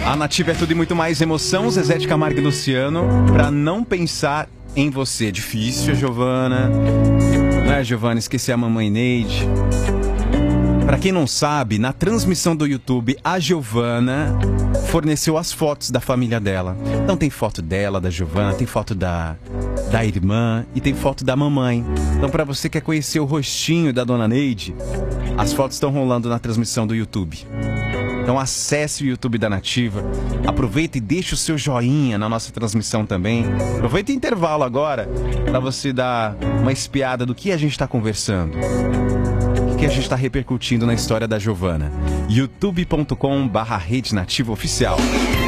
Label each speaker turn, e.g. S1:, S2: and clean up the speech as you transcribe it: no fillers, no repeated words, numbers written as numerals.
S1: A Nativa é tudo e muito mais emoção, Zezé de Camargo e Luciano, pra não pensar em você. Difícil, Giovana. Não é, Giovana? Esqueci a mamãe Neide. Pra quem não sabe, na transmissão do YouTube, a Giovana forneceu as fotos da família dela. Então tem foto dela, da Giovana, tem foto da irmã e tem foto da mamãe. Então pra você que quer conhecer o rostinho da dona Neide, as fotos estão rolando na transmissão do YouTube. Então acesse o YouTube da Nativa, aproveita e deixa o seu joinha na nossa transmissão também. Aproveita o intervalo agora para você dar uma espiada do que a gente está conversando. O que a gente está repercutindo na história da Giovana. youtube.com/Rede Nativa Oficial.